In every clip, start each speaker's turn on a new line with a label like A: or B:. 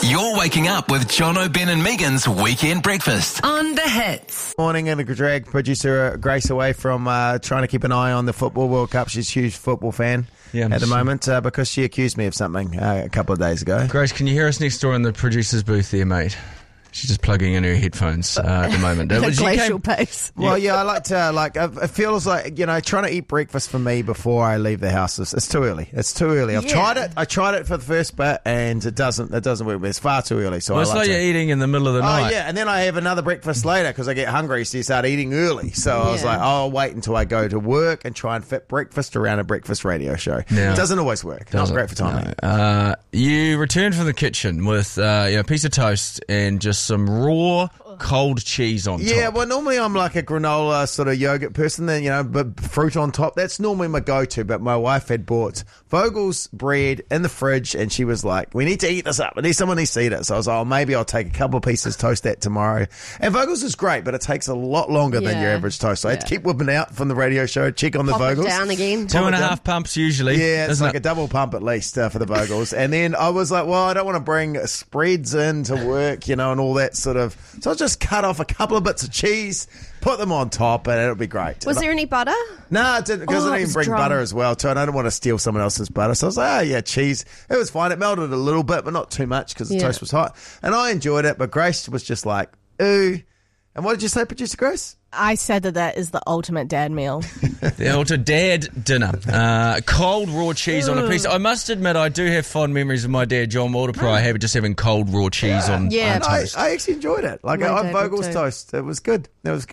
A: You're waking up with Jono, Ben and Megan's Weekend Breakfast
B: on The Hits.
C: Morning, and to drag producer Grace away from trying to keep an eye on the Football World Cup. She's a huge football fan at the moment because she accused me of something a couple of days ago.
D: Grace, can you hear us next door in the producer's booth there, mate? She's just plugging in her headphones at the moment.
E: Glacial pace.
C: Well, yeah, I like to, it feels like, trying to eat breakfast for me before I leave the house, it's too early. It's too early. I've tried it. I tried it for the first bit and it doesn't work. It's far too early. So
D: it's like you're eating in the middle of the night.
C: Oh, yeah, and then I have another breakfast later because I get hungry, so you start eating early. So I was like, I'll wait until I go to work and try and fit breakfast around a breakfast radio show. It doesn't always work. Not great for timing.
D: No. You returned from the kitchen with a piece of toast and just some raw cold cheese on top.
C: Yeah, well, normally I'm like a granola sort of yogurt person, then, but fruit on top. That's normally my go-to, but my wife had bought Vogel's bread in the fridge, and she was like, we need to eat this up. Someone needs to eat it. So I was like, maybe I'll take a couple of pieces, toast that tomorrow. And Vogel's is great, but it takes a lot longer than your average toast. So I had to keep whipping out from the radio show, check on the Vogels.
E: Pop it down again.
D: 2.5 pumps usually.
C: Yeah, it's like a double pump at least for the Vogels. And then I was like, well, I don't want to bring spreads in to work, and all that sort of. So I just cut off a couple of bits of cheese, put them on top, and it'll be great.
E: Was there any butter?
C: No, I didn't, because I didn't even bring butter as well, too, and I didn't want to steal someone else's butter. So I was like, cheese. It was fine. It melted a little bit, but not too much because the toast was hot. And I enjoyed it, but Grace was just like, ooh. And what did you say, Producer Grace?
F: I said that is the ultimate dad meal.
D: The ultimate dad dinner. Cold raw cheese on a piece. I must admit, I do have fond memories of my dad, John Walter, just having cold raw cheese on toast.
C: I actually enjoyed it. Like, on Vogel's toast. It was good.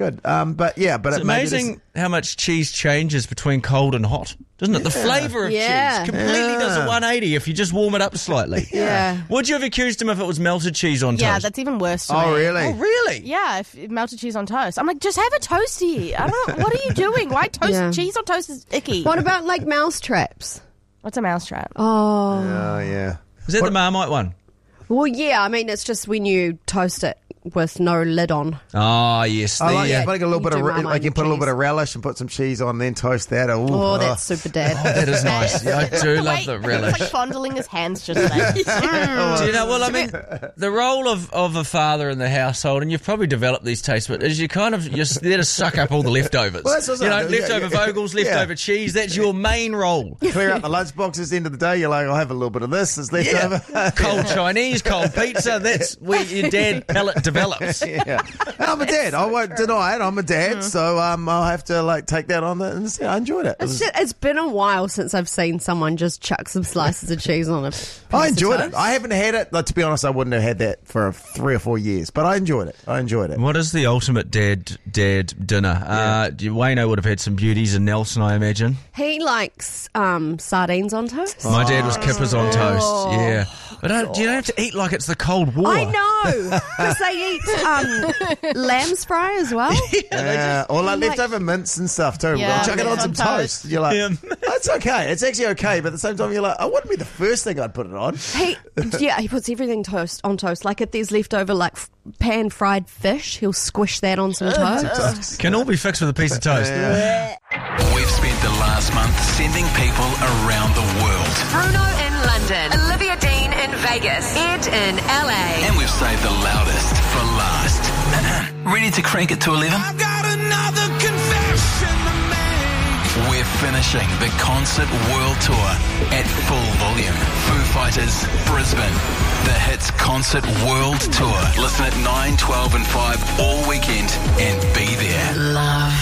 C: But it's
D: amazing how much cheese changes between cold and hot, doesn't it? The flavour of cheese completely does a 180 if you just warm it up slightly.
E: Yeah.
D: Would you have accused him if it was melted cheese on toast?
F: Yeah, that's even worse to me.
C: Oh, really?
D: Oh, really?
F: Yeah, if melted cheese on toast. I'm like, just have a toasty. What are you doing? Why toast? Cheese on toast is icky.
E: What about like mouse traps?
F: What's a mousetrap?
C: Oh, yeah.
D: Is that the Marmite one?
E: Well, yeah, I mean, it's just when you toast it with no lid on.
D: Oh, yes.
C: I like putting a little bit of,
E: Marmite
C: you put a little bit of relish and put some cheese on, then toast that.
E: Oh, that's super dad.
D: Oh, that is nice. Yeah, I do love the relish.
F: It's like fondling his hands just like.
D: Do you know, well, I mean, the role of a father in the household, and you've probably developed these tastes, but is you're there to suck up all the leftovers.
C: Well, that's what
D: leftover Vogels, leftover cheese, that's your main role.
C: Clear out the lunch boxes at the end of the day, you're like, I'll have a little bit of this, it's left over.
D: Cold Chinese, cold pizza, that's where your dad palate develops.
C: Yeah. I'm a dad. I won't deny it. I'm a dad, so I'll have to take that on. I enjoyed it.
E: It's been a while since I've seen someone just chuck some slices of cheese on it.
C: I enjoyed it. I haven't had it. To be honest, I wouldn't have had that for 3 or 4 years, but I enjoyed it. What
D: is the ultimate dad dinner? Wayno would have had some beauties in Nelson, I imagine.
E: He likes sardines on toast.
D: My dad was kippers on toast. Yeah, but you don't have to eat like it's the Cold War.
E: I know, because they eat lamb's fry as well.
C: Or leftover mints and stuff too.
F: Yeah,
C: chuck it on some toast. You're like, that's okay. It's actually okay, but at the same time, you're like, I wouldn't be the first thing I'd put it on.
E: He puts everything on toast. Like if there's leftover pan fried fish, he'll squish that on some toast.
D: Can all be fixed with a piece of toast.
A: We've spent the last month sending people around the world.
B: Bruno in London, Olivia Dean in Vegas, Ed in LA.
A: And we've saved the loudest for last. Ready to crank it to 11?
G: I've got another confession to make.
A: We're finishing the concert world tour at full volume. Foo Fighters, Brisbane. The Hits Concert World Tour. Listen at 9, 12 and 5 all weekend and be there.
B: Love.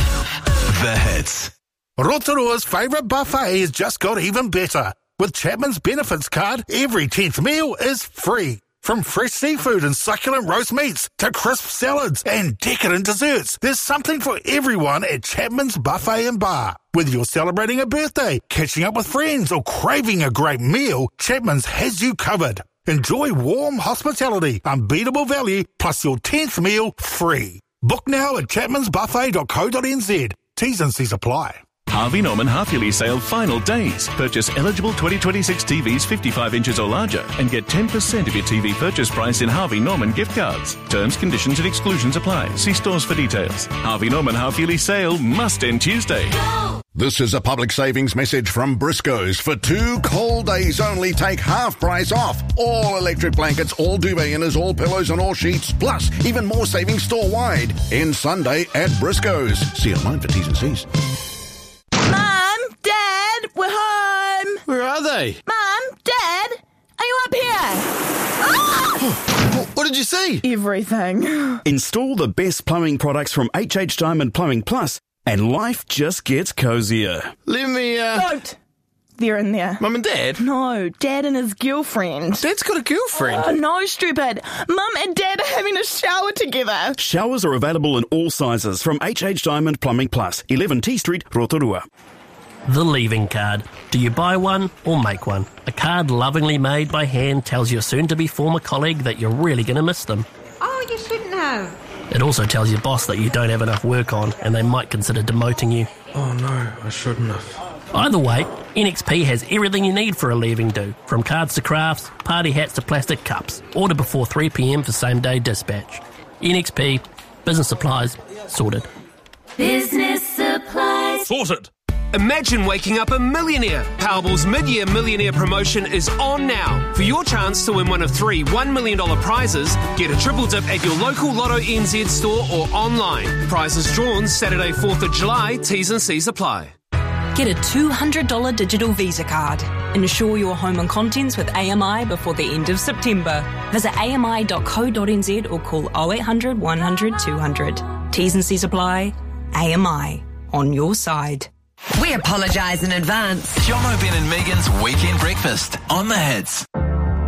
A: The Hits.
G: Rotorua's favourite buffet has just got even better. With Chapman's Benefits Card, every 10th meal is free. From fresh seafood and succulent roast meats to crisp salads and decadent desserts, there's something for everyone at Chapman's Buffet and Bar. Whether you're celebrating a birthday, catching up with friends, or craving a great meal, Chapman's has you covered. Enjoy warm hospitality, unbeatable value, plus your 10th meal free. Book now at chapmansbuffet.co.nz. T's and C's apply.
H: Harvey Norman half-yearly sale final days. Purchase eligible 2026 TVs 55 inches or larger and get 10% of your TV purchase price in Harvey Norman gift cards. Terms, conditions and exclusions apply. See stores for details. Harvey Norman half-yearly sale must end Tuesday.
G: This is a public savings message from Briscoe's. For 2 cold days only, take half price off. All electric blankets, all duvet inners, all pillows and all sheets. Plus, even more savings store-wide. End Sunday at Briscoe's. See online for T's and C's.
F: Mum, Dad, we're home.
I: Where are they?
F: Mum, Dad, are you up here? Ah!
I: What did you see?
F: Everything.
J: Install the best plumbing products from HH Diamond Plumbing Plus, and life just gets cozier.
I: Let me,
F: Don't. They're in there.
I: Mum and Dad?
F: No, Dad and his girlfriend.
I: Dad's got a girlfriend?
F: Oh, no, stupid. Mum and Dad are having a shower together.
J: Showers are available in all sizes from HH Diamond Plumbing Plus, 11 T Street, Rotorua.
K: The Leaving Card. Do you buy one or make one? A card lovingly made by hand tells your soon-to-be former colleague that you're really going to miss them.
L: Oh, you shouldn't have.
K: It also tells your boss that you don't have enough work on and they might consider demoting you.
I: Oh no, I shouldn't have.
K: Either way, NXP has everything you need for a leaving do. From cards to crafts, party hats to plastic cups. Order before 3 p.m. for same-day dispatch. NXP, business supplies, sorted.
M: Business supplies.
N: Sorted. Imagine waking up a millionaire. Powerball's mid-year millionaire promotion is on now. For your chance to win one of 3 $1 million prizes, get a triple dip at your local Lotto NZ store or online. Prizes drawn Saturday 4th of July. T's and C's apply.
O: Get a $200 digital Visa card. Insure your home and contents with AMI before the end of September. Visit ami.co.nz or call 0800 100 200. T's and C's apply. AMI. On your side.
B: We apologise in advance.
A: Jono, Ben and Megan's Weekend Breakfast on the Hits.